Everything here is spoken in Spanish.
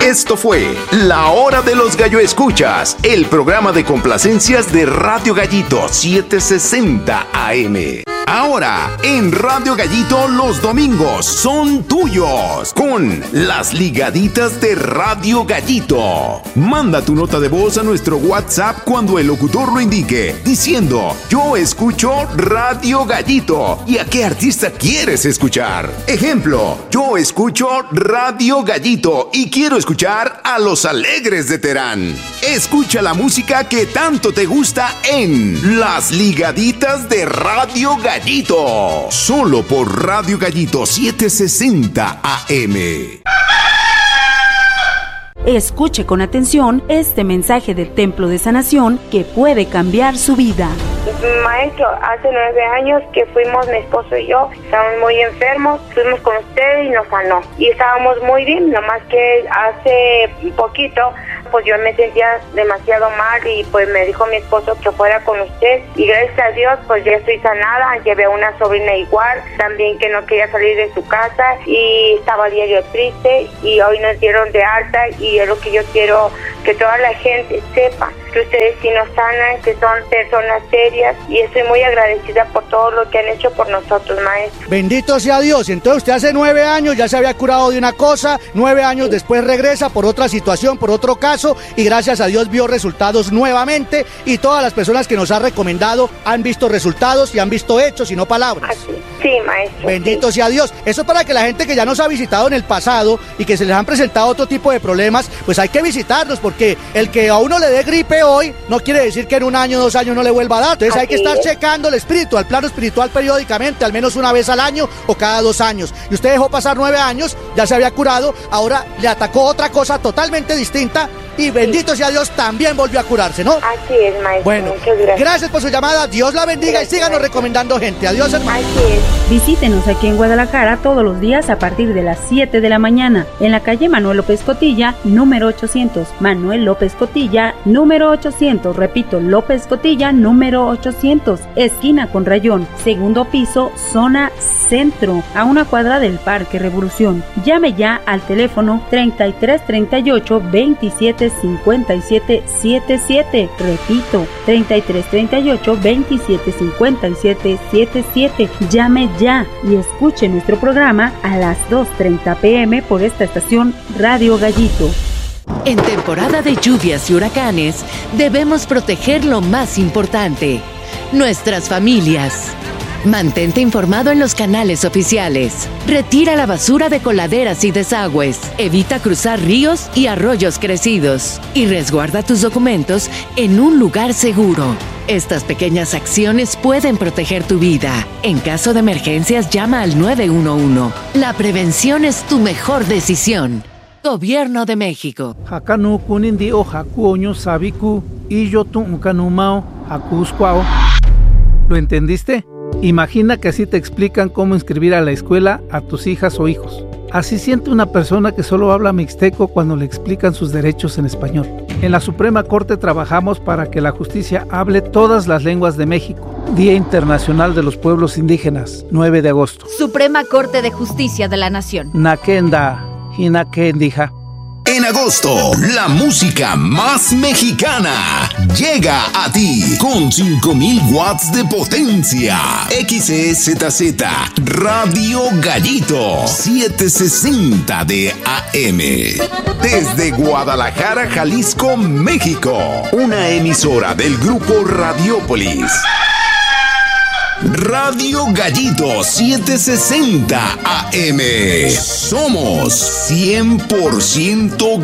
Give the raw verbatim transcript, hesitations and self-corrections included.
Esto fue La Hora de los Gallo Escuchas, el programa de complacencias de Radio Gallito setecientos sesenta A M. Ahora, en Radio Gallito los domingos son tuyos, con las ligaditas de Radio Gallito. Manda tu nota de voz a nuestro WhatsApp cuando el locutor lo indique, diciendo: yo escucho Radio Gallito. ¿Y a qué artista quieres escuchar? Ejemplo: yo escucho Radio Gallito y quiero escuchar a Los Alegres de Terán. Escucha la música que tanto te gusta en Las Ligaditas de Radio Gallito. Gallito, solo por Radio Gallito setecientos sesenta A M. Escuche con atención este mensaje del Templo de Sanación que puede cambiar su vida. Maestro, hace nueve años que fuimos mi esposo y yo, estábamos muy enfermos, fuimos con usted y nos sanó. Y estábamos muy bien, nomás que hace poquito, pues yo me sentía demasiado mal y pues me dijo mi esposo que fuera con usted. Y gracias a Dios, pues ya estoy sanada, llevé a una sobrina igual, también que no quería salir de su casa y estaba diario triste y hoy nos dieron de alta y es lo que yo quiero que toda la gente sepa, que ustedes sí nos sanan, que son personas serias y estoy muy agradecida por todo lo que han hecho por nosotros, maestro. Bendito sea Dios. Entonces usted hace nueve años ya se había curado de una cosa, nueve años después regresa por otra situación, por otro caso, y gracias a Dios vio resultados nuevamente, y todas las personas que nos ha recomendado han visto resultados y han visto hechos y no palabras. Así. Sí, maestro. Bendito sí. sea Dios. Eso es para que la gente que ya nos ha visitado en el pasado y que se les han presentado otro tipo de problemas, pues hay que visitarlos, porque el que a uno le dé gripe hoy no quiere decir que en un año, dos años no le vuelva a dar. Entonces Así hay que estar es. checando el espíritu, el plano espiritual periódicamente, al menos una vez al año o cada dos años. Y usted dejó pasar nueve años, ya se había curado, ahora le atacó otra cosa totalmente distinta y bendito sí. sea Dios, también volvió a curarse, ¿no? Así es, maestro. Bueno, muchas gracias. Gracias por su llamada, Dios la bendiga gracias, y síganos maestro. recomendando gente. Adiós, hermano. Así es. Visítenos aquí en Guadalajara todos los días a partir de las siete de la mañana, en la calle Manuel López Cotilla, número ochocientos. Manuel López Cotilla, número ochocientos. Repito, López Cotilla, número ochocientos. Esquina con Rayón, segundo piso, zona centro, a una cuadra del Parque Revolución. Llame ya al teléfono treinta y tres treinta y ocho veintisiete cincuenta y siete setenta y siete. Repito, treinta y tres treinta y ocho veintisiete cincuenta y siete setenta y siete. Llame ya y escuche nuestro programa a las dos treinta pm por esta estación Radio Gallito. En temporada de lluvias y huracanes, debemos proteger lo más importante: nuestras familias. Mantente informado en los canales oficiales. Retira la basura de coladeras y desagües. Evita cruzar ríos y arroyos crecidos. Y resguarda tus documentos en un lugar seguro. Estas pequeñas acciones pueden proteger tu vida. En caso de emergencias, llama al nueve uno uno. La prevención es tu mejor decisión. Gobierno de México. Hakanu kunindi o hakuoño sabiku y yo tu ukanumao hakuskwao. ¿Lo entendiste? Imagina que así te explican cómo inscribir a la escuela a tus hijas o hijos. Así siente una persona que solo habla mixteco cuando le explican sus derechos en español. En la Suprema Corte trabajamos para que la justicia hable todas las lenguas de México. Día Internacional de los Pueblos Indígenas, nueve de agosto. Suprema Corte de Justicia de la Nación. Nakenda, Hinakendija. En agosto, la música más mexicana llega a ti con cinco mil watts de potencia. X E Z Z Radio Gallito setecientos sesenta de A M. Desde Guadalajara, Jalisco, México. Una emisora del grupo Radiópolis. Radio Gallito setecientos sesenta A M. Somos cien por ciento